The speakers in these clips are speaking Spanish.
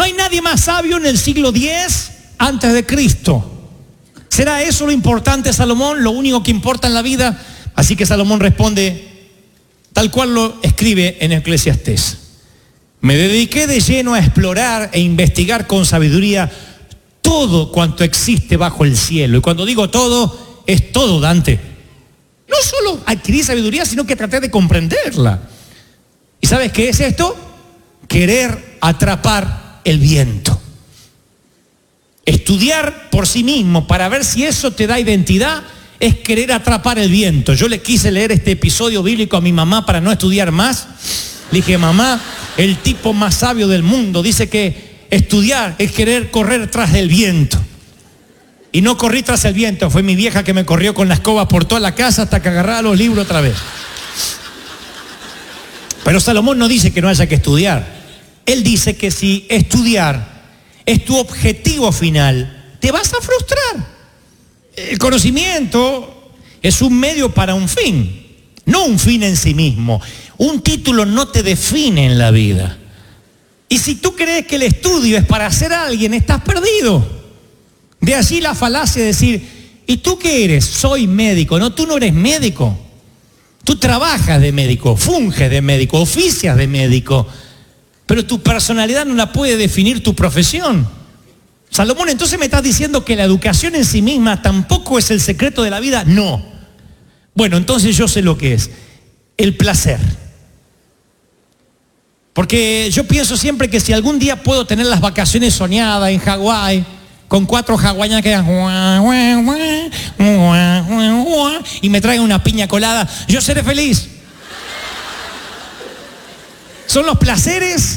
No hay nadie más sabio en el siglo X antes de Cristo. ¿Será eso lo importante, Salomón? ¿Lo único que importa en la vida? Así que Salomón responde tal cual lo escribe en Eclesiastés. Me dediqué de lleno a explorar e investigar con sabiduría todo cuanto existe bajo el cielo. Y cuando digo todo, es todo, Dante. No solo adquirí sabiduría, sino que traté de comprenderla. ¿Y sabes qué es esto? Querer atrapar el viento. Estudiar por sí mismo para ver si eso te da identidad es querer atrapar el viento. Yo le quise leer este episodio bíblico a mi mamá para no estudiar más. Le dije, mamá, el tipo más sabio del mundo dice que estudiar es querer correr tras del viento. Y no corrí tras el viento, fue mi vieja que me corrió con la escoba por toda la casa hasta que agarraba los libros otra vez. Pero Salomón no dice que no haya que estudiar. Él dice que si estudiar es tu objetivo final, te vas a frustrar. El conocimiento es un medio para un fin, no un fin en sí mismo. Un título no te define en la vida. Y si tú crees que el estudio es para ser alguien, estás perdido. De allí la falacia de decir, ¿y tú qué eres? Soy médico. No, tú no eres médico. Tú trabajas de médico, funges de médico, oficias de médico. Pero tu personalidad no la puede definir tu profesión. Salomón, entonces me estás diciendo que la educación en sí misma tampoco es el secreto de la vida. No. Bueno, entonces yo sé lo que es. El placer. Porque yo pienso siempre que si algún día puedo tener las vacaciones soñadas en Hawái, con 4 hawaianas que y me traigan una piña colada, yo seré feliz. Son los placeres.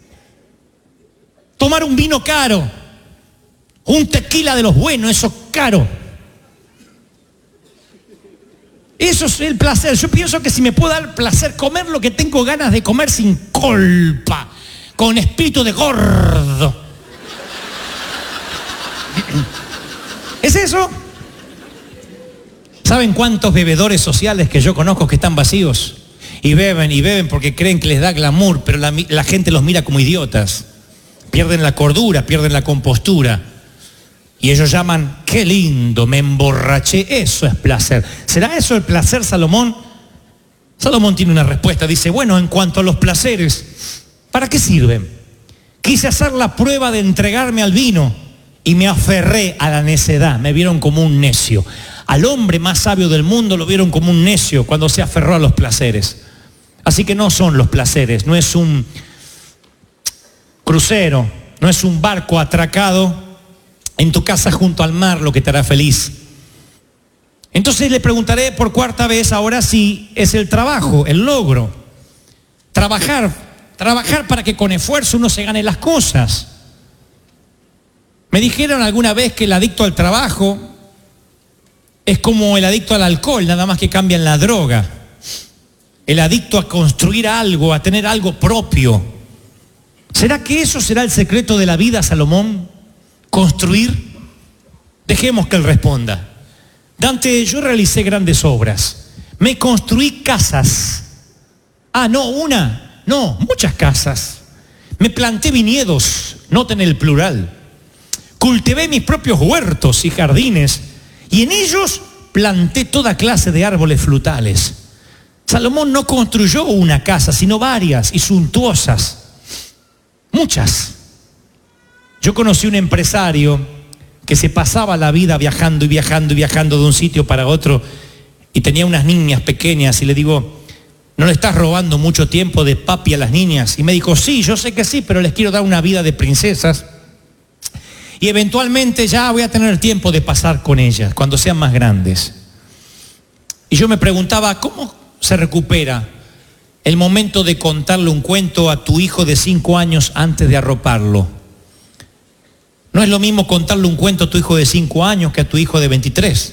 Tomar un vino caro, un tequila de los buenos, eso caro. Eso es el placer. Yo pienso que si me puedo dar placer, comer lo que tengo ganas de comer sin culpa, con espíritu de gordo. ¿Es eso? ¿Saben cuántos bebedores sociales que yo conozco que están vacíos? Y beben porque creen que les da glamour, pero la gente los mira como idiotas. Pierden la cordura, pierden la compostura. Y ellos llaman, qué lindo, me emborraché. Eso es placer. ¿Será eso el placer, Salomón? Salomón tiene una respuesta. Dice, bueno, en cuanto a los placeres, ¿para qué sirven? Quise hacer la prueba de entregarme al vino y me aferré a la necedad. Me vieron como un necio. Al hombre más sabio del mundo lo vieron como un necio cuando se aferró a los placeres. Así que no son los placeres, no es un crucero, no es un barco atracado en tu casa junto al mar lo que te hará feliz. Entonces le preguntaré por cuarta vez ahora si es el trabajo, el logro. Trabajar para que con esfuerzo uno se gane las cosas. Me dijeron alguna vez que el adicto al trabajo es como el adicto al alcohol, nada más que cambian la droga. El adicto a construir algo, a tener algo propio. ¿Será que eso será el secreto de la vida, Salomón? ¿Construir? Dejemos que él responda. Dante, yo realicé grandes obras. Me construí casas. Muchas casas. Me planté viñedos, noten el plural. Cultivé mis propios huertos y jardines, y en ellos planté toda clase de árboles frutales. Salomón no construyó una casa, sino varias y suntuosas. Muchas. Yo conocí un empresario que se pasaba la vida viajando de un sitio para otro, y tenía unas niñas pequeñas, y le digo, ¿no le estás robando mucho tiempo de papi a las niñas? Y me dijo, sí, yo sé que sí, pero les quiero dar una vida de princesas. Y eventualmente ya voy a tener tiempo de pasar con ellas cuando sean más grandes. Y yo me preguntaba, ¿cómo se recupera el momento de contarle un cuento a tu hijo de 5 años antes de arroparlo? No es lo mismo contarle un cuento a tu hijo de 5 años que a tu hijo de 23.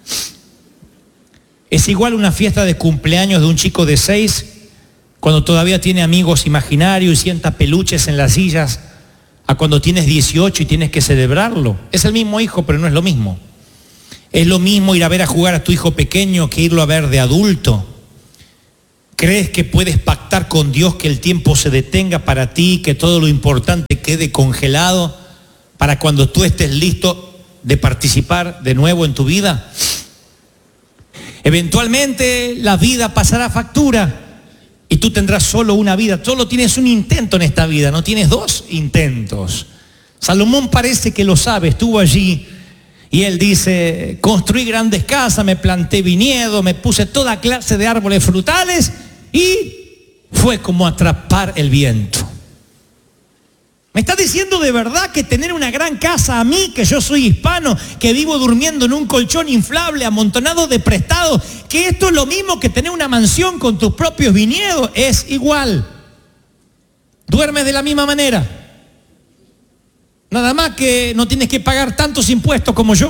Es igual una fiesta de cumpleaños de un chico de 6, cuando todavía tiene amigos imaginarios y sienta peluches en las sillas, a cuando tienes 18 y tienes que celebrarlo. Es el mismo hijo, pero no es lo mismo. Es lo mismo ir a ver a jugar a tu hijo pequeño que irlo a ver de adulto. ¿Crees que puedes pactar con Dios que el tiempo se detenga para ti, que todo lo importante quede congelado para cuando tú estés listo de participar de nuevo en tu vida? Eventualmente la vida pasará factura y tú tendrás solo una vida. Solo tienes un intento en esta vida, no tienes dos intentos. Salomón parece que lo sabe, estuvo allí y él dice: construí grandes casas, me planté viñedos, me puse toda clase de árboles frutales y fue como atrapar el viento. ¿Me está diciendo de verdad que tener una gran casa a mí, que yo soy hispano, que vivo durmiendo en un colchón inflable amontonado de prestado, que esto es lo mismo que tener una mansión con tus propios viñedos? Es igual. Duermes de la misma manera. Nada más que no tienes que pagar tantos impuestos como yo.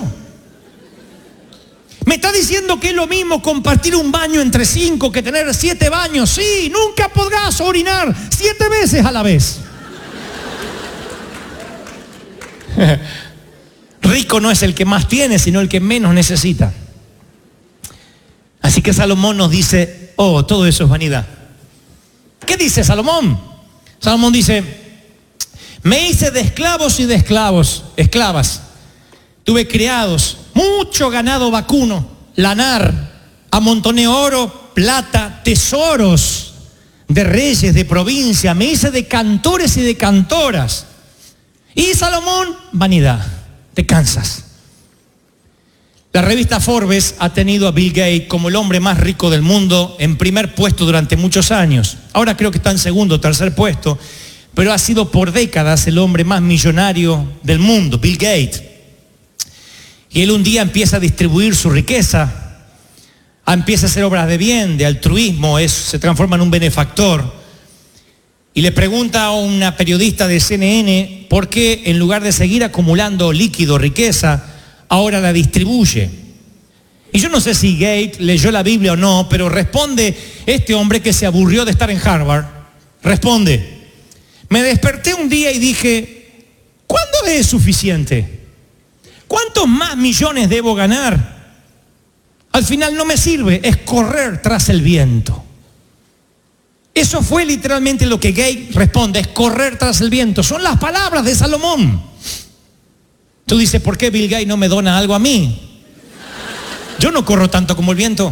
¿Me está diciendo que es lo mismo compartir un baño entre 5 que tener 7 baños? Sí, nunca podrás orinar 7 veces a la vez. Rico no es el que más tiene, sino el que menos necesita. Así que Salomón nos dice: oh, todo eso es vanidad. ¿Qué dice Salomón? Salomón dice: me hice de esclavos y de esclavas. Tuve criados, mucho ganado vacuno, lanar, amontoné oro, plata, tesoros de reyes, de provincia. Me hice de cantores y de cantoras. Y Salomón, vanidad, te cansas. La revista Forbes ha tenido a Bill Gates como el hombre más rico del mundo en primer puesto durante muchos años. Ahora creo que está en segundo o tercer puesto, pero ha sido por décadas el hombre más millonario del mundo, Bill Gates. Y él un día empieza a distribuir su riqueza, empieza a hacer obras de bien, de altruismo, se transforma en un benefactor. Y le pregunta a una periodista de CNN por qué, en lugar de seguir acumulando líquido, riqueza, ahora la distribuye. Y yo no sé si Gates leyó la Biblia o no, pero responde este hombre que se aburrió de estar en Harvard. Responde: me desperté un día y dije, ¿cuándo es suficiente? ¿Cuántos más millones debo ganar? Al final no me sirve, es correr tras el viento. Eso fue literalmente lo que Gates responde, es correr tras el viento. Son las palabras de Salomón. Tú dices: ¿por qué Bill Gates no me dona algo a mí? Yo no corro tanto como el viento.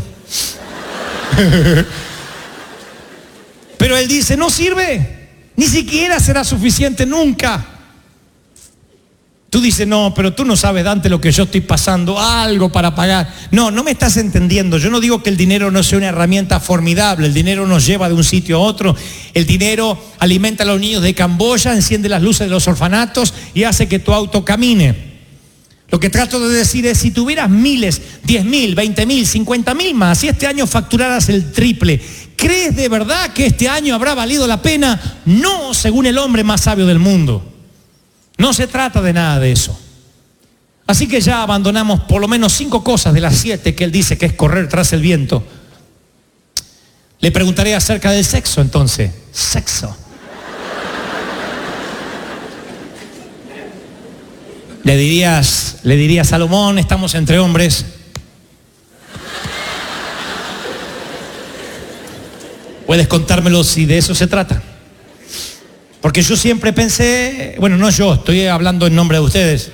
Pero él dice: no sirve, ni siquiera será suficiente nunca. Tú dices: no, pero tú no sabes, Dante, lo que yo estoy pasando, algo para pagar. No me estás entendiendo. Yo no digo que el dinero no sea una herramienta formidable. El dinero nos lleva de un sitio a otro. El dinero alimenta a los niños de Camboya, enciende las luces de los orfanatos y hace que tu auto camine. Lo que trato de decir es: si tuvieras miles, 10.000, 20.000, 50.000 más, si este año facturaras el triple, ¿crees de verdad que este año habrá valido la pena? No, según el hombre más sabio del mundo. No se trata de nada de eso. Así que ya abandonamos por lo menos 5 cosas de las 7 que él dice que es correr tras el viento. Le preguntaré acerca del sexo entonces. Sexo. Le diría a Salomón: estamos entre hombres. ¿Puedes contármelo si de eso se trata? Porque yo siempre pensé, bueno, no yo, estoy hablando en nombre de ustedes.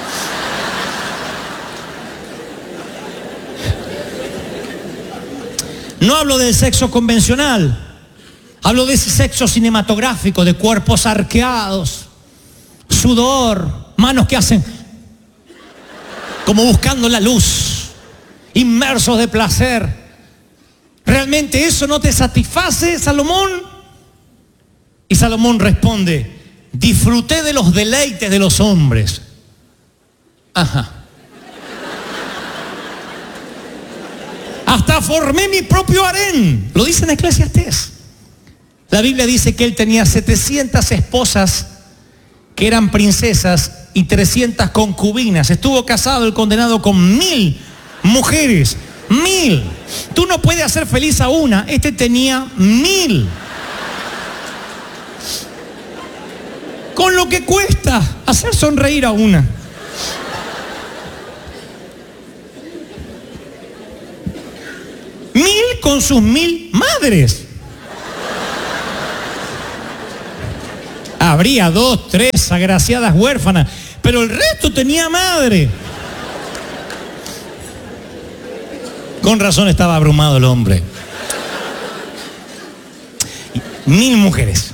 No hablo del sexo convencional, hablo de ese sexo cinematográfico, de cuerpos arqueados, sudor, manos que hacen como buscando la luz, inmersos de placer. ¿Realmente eso no te satisface, Salomón? Y Salomón responde: disfruté de los deleites de los hombres. Ajá. Hasta formé mi propio harén. Lo dice en Eclesiastés. La Biblia dice que él tenía 700 esposas que eran princesas y 300 concubinas. Estuvo casado el condenado con 1000 mujeres. 1000. Tú no puedes hacer feliz a una. Este tenía 1000. Con lo que cuesta hacer sonreír a una. Mil con sus 1000 madres. Habría 2, 3 agraciadas huérfanas, pero el resto tenía madre. Con razón estaba abrumado el hombre. 1000 mujeres.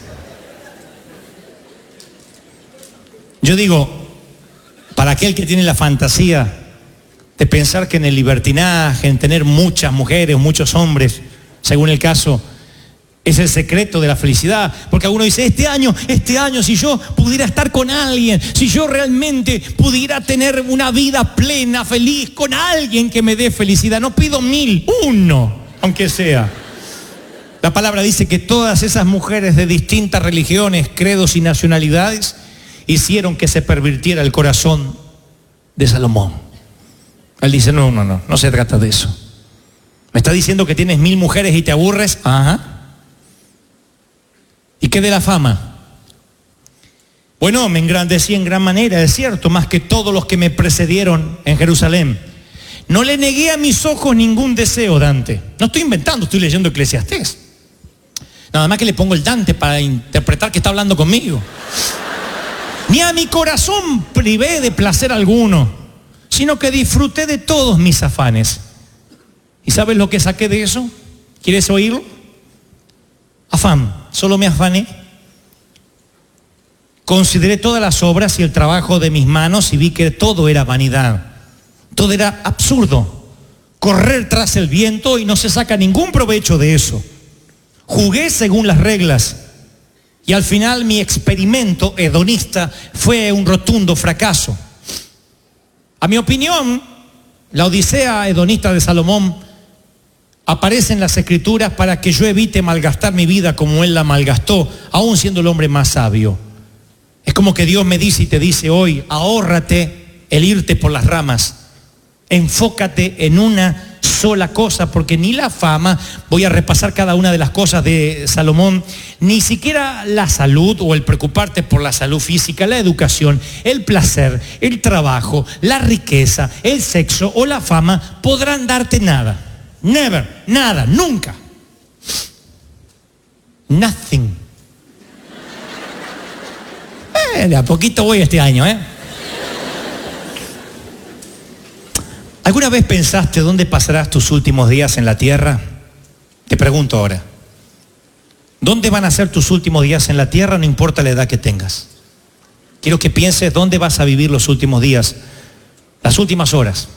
Yo digo, para aquel que tiene la fantasía de pensar que en el libertinaje, en tener muchas mujeres, muchos hombres, según el caso, es el secreto de la felicidad. Porque alguno dice, este año, si yo pudiera estar con alguien, si yo realmente pudiera tener una vida plena, feliz, con alguien que me dé felicidad, no pido 1000, 1, aunque sea. La palabra dice que todas esas mujeres de distintas religiones, credos y nacionalidades hicieron que se pervirtiera el corazón de Salomón. Él dice, no se trata de eso. ¿Me está diciendo que tienes 1000 mujeres y te aburres? Ajá. ¿Y qué de la fama? Bueno, me engrandecí en gran manera, es cierto, más que todos los que me precedieron en Jerusalén. No le negué a mis ojos ningún deseo, Dante. No estoy inventando, estoy leyendo Eclesiastés. Nada más que le pongo el Dante para interpretar que está hablando conmigo. Ni a mi corazón privé de placer alguno, sino que disfruté de todos mis afanes. ¿Y sabes lo que saqué de eso? ¿Quieres oírlo? Afán, solo me afané. Consideré todas las obras y el trabajo de mis manos y vi que todo era vanidad. Todo era absurdo. Correr tras el viento y no se saca ningún provecho de eso. Jugué según las reglas y al final mi experimento hedonista fue un rotundo fracaso. A mi opinión, la Odisea hedonista de Salomón aparece en las Escrituras para que yo evite malgastar mi vida como él la malgastó, aún siendo el hombre más sabio. Es como que Dios me dice y te dice hoy, ahórrate el irte por las ramas. Enfócate en una sola cosa, porque ni la fama, voy a repasar cada una de las cosas de Salomón, ni siquiera la salud o el preocuparte por la salud física, la educación, el placer, el trabajo, la riqueza, el sexo o la fama podrán darte nada. Never, nada, nunca. Nothing. De a poquito voy este año, ¿Alguna vez pensaste dónde pasarás tus últimos días en la tierra? Te pregunto ahora. ¿Dónde van a ser tus últimos días en la tierra? No importa la edad que tengas. Quiero que pienses dónde vas a vivir los últimos días, las últimas horas.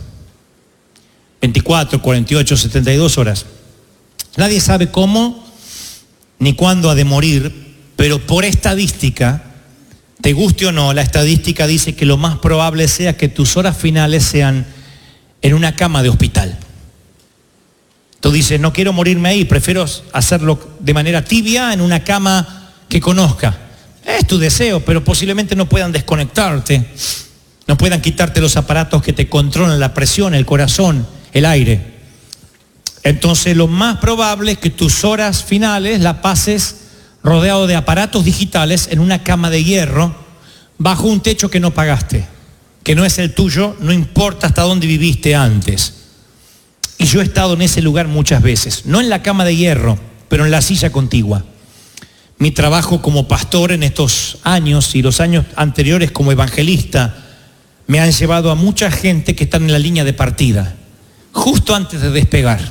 24, 48, 72 horas. Nadie sabe cómo ni cuándo ha de morir, pero por estadística, te guste o no, la estadística dice que lo más probable sea que tus horas finales sean en una cama de hospital. Tú dices, no quiero morirme ahí, prefiero hacerlo de manera tibia en una cama que conozca. Es tu deseo, pero posiblemente no puedan desconectarte, no puedan quitarte los aparatos que te controlan la presión, el corazón, el aire. Entonces lo más probable es que tus horas finales las pases rodeado de aparatos digitales en una cama de hierro bajo un techo que no pagaste, que no es el tuyo, no importa hasta dónde viviste antes. Y yo he estado en ese lugar muchas veces, no en la cama de hierro, pero en la silla contigua. Mi trabajo como pastor en estos años y los años anteriores como evangelista me han llevado a mucha gente que están en la línea de partida, justo antes de despegar.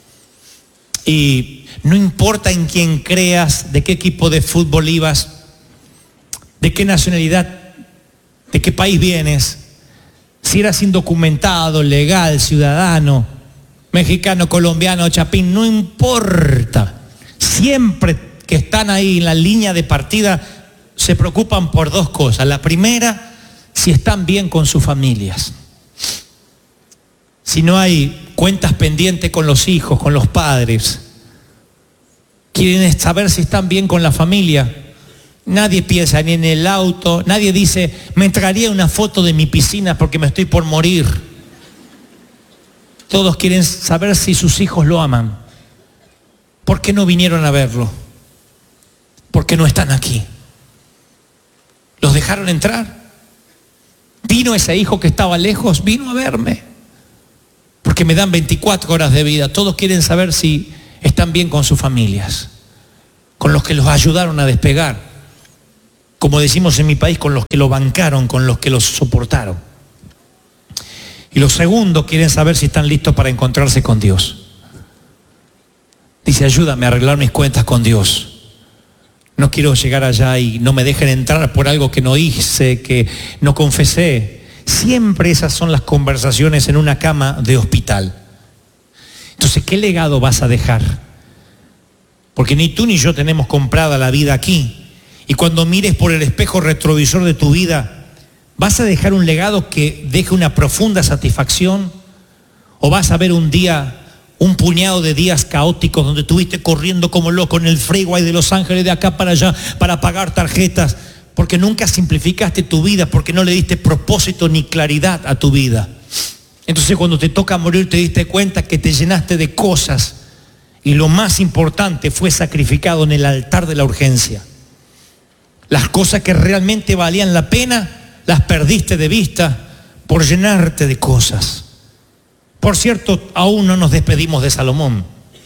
Y no importa en quién creas, de qué equipo de fútbol ibas, de qué nacionalidad, de qué país vienes, si eras indocumentado, legal, ciudadano, mexicano, colombiano, chapín, no importa. Siempre que están ahí en la línea de partida se preocupan por dos cosas. La primera, si están bien con sus familias. Si no hay cuentas pendientes con los hijos, con los padres. Quieren saber si están bien con la familia. Nadie piensa ni en el auto, nadie dice, me entregaría una foto de mi piscina porque me estoy por morir. Todos quieren saber si sus hijos lo aman. ¿Por qué no vinieron a verlo? ¿Por qué no están aquí? ¿Los dejaron entrar? ¿Vino ese hijo que estaba lejos? Vino a verme. Porque me dan 24 horas de vida. Todos quieren saber si están bien con sus familias, con los que los ayudaron a despegar. como decimos en mi país, con los que lo bancaron, con los que lo soportaron. Y los segundos quieren saber si están listos para encontrarse con Dios. Dice, ayúdame a arreglar mis cuentas con Dios. No quiero llegar allá y no me dejen entrar por algo que no hice, que no confesé. Siempre esas son las conversaciones en una cama de hospital. Entonces, ¿qué legado vas a dejar? Porque ni tú ni yo tenemos comprada la vida aquí. Y cuando mires por el espejo retrovisor de tu vida, ¿vas a dejar un legado que deje una profunda satisfacción? ¿O vas a ver un día, un puñado de días caóticos donde estuviste corriendo como loco en el freeway de Los Ángeles de acá para allá para pagar tarjetas? Porque nunca simplificaste tu vida, porque no le diste propósito ni claridad a tu vida. Entonces cuando te toca morir te diste cuenta que te llenaste de cosas y lo más importante fue sacrificado en el altar de la urgencia. Las cosas que realmente valían la pena las perdiste de vista por llenarte de cosas. Por cierto, aún no nos despedimos de Salomón.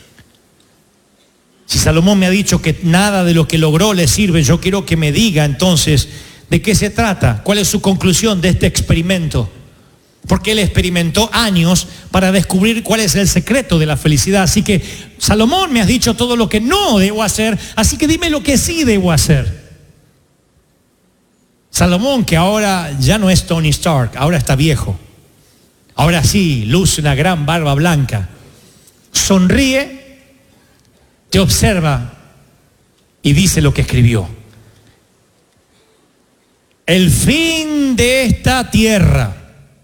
Si Salomón me ha dicho que nada de lo que logró le sirve, yo quiero que me diga entonces de qué se trata, cuál es su conclusión de este experimento. Porque él experimentó años para descubrir cuál es el secreto de la felicidad. Así que, Salomón, me has dicho todo lo que no debo hacer, así que dime lo que sí debo hacer. Salomón, que ahora ya no es Tony Stark, ahora está viejo. Ahora sí, luce una gran barba blanca. Sonríe, te observa y dice lo que escribió. El fin de esta tierra,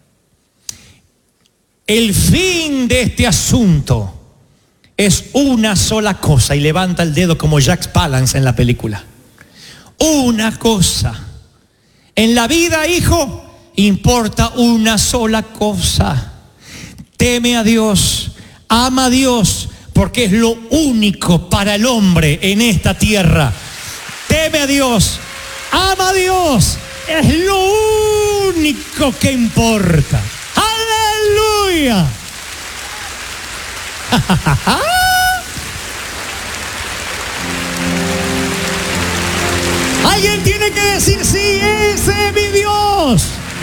el fin de este asunto es una sola cosa. Y levanta el dedo como Jack Palance en la película. Una cosa. En la vida, hijo, importa una sola cosa. Teme a Dios, ama a Dios, porque es lo único para el hombre en esta tierra. Teme a Dios, ama a Dios, es lo único que importa. ¡Aleluya! Alguien tiene que decir, sí, ese es mi Dios.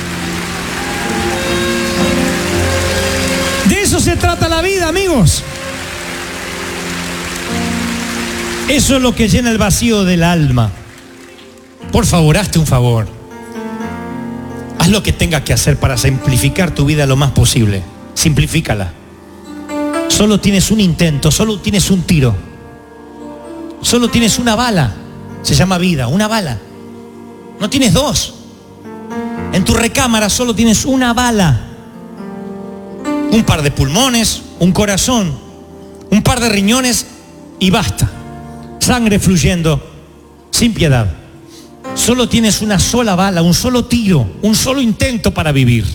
De eso se trata la vida, amigos. Eso es lo que llena el vacío del alma. Por favor, hazte un favor. Haz lo que tengas que hacer para simplificar tu vida lo más posible. Simplifícala. Solo tienes un intento, solo tienes un tiro. Solo tienes una bala. Se llama vida, una bala. No tienes dos. En tu recámara solo tienes una bala. Un par de pulmones, un corazón, un par de riñones y basta. Sangre fluyendo sin piedad. Solo tienes una sola bala, un solo tiro, un solo intento para vivir.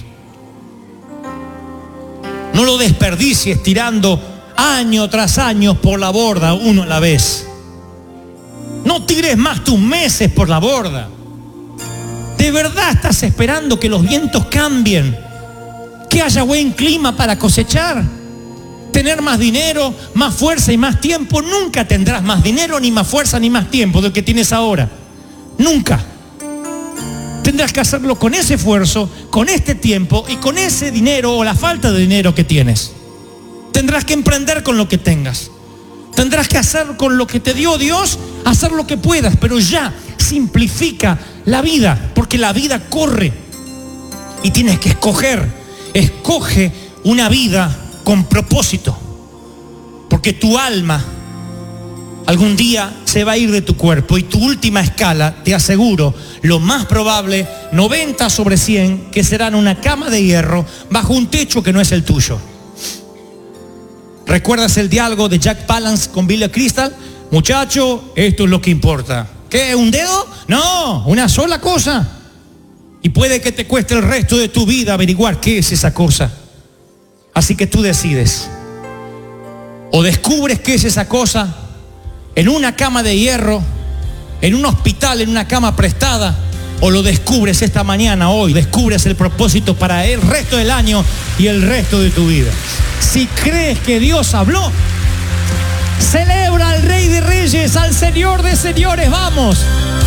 No lo desperdicies tirando año tras año por la borda, uno a la vez. No tires más tus meses por la borda. ¿De verdad estás esperando que los vientos cambien? Que haya buen clima para cosechar. Tener más dinero, más fuerza y más tiempo. Nunca tendrás más dinero, ni más fuerza, ni más tiempo del que tienes ahora. Nunca. Tendrás que hacerlo con ese esfuerzo, con este tiempo y con ese dinero o la falta de dinero que tienes. Tendrás que emprender con lo que tengas. Tendrás que hacer con lo que te dio Dios, hacer lo que puedas, pero ya simplifica la vida, porque la vida corre y tienes que escoger. Escoge una vida con propósito, porque tu alma algún día se va a ir de tu cuerpo y tu última escala, te aseguro, lo más probable, 90/100, que será en una cama de hierro bajo un techo que no es el tuyo. ¿Recuerdas el diálogo de Jack Palance con Billy Crystal? Muchacho, esto es lo que importa. ¿Qué? ¿Un dedo? No, una sola cosa. Y puede que te cueste el resto de tu vida averiguar qué es esa cosa. Así que tú decides. O descubres qué es esa cosa en una cama de hierro, en un hospital, en una cama prestada, o lo descubres esta mañana, hoy, descubres el propósito para el resto del año y el resto de tu vida. Si crees que Dios habló, celebra al Rey de Reyes, al Señor de Señores, vamos.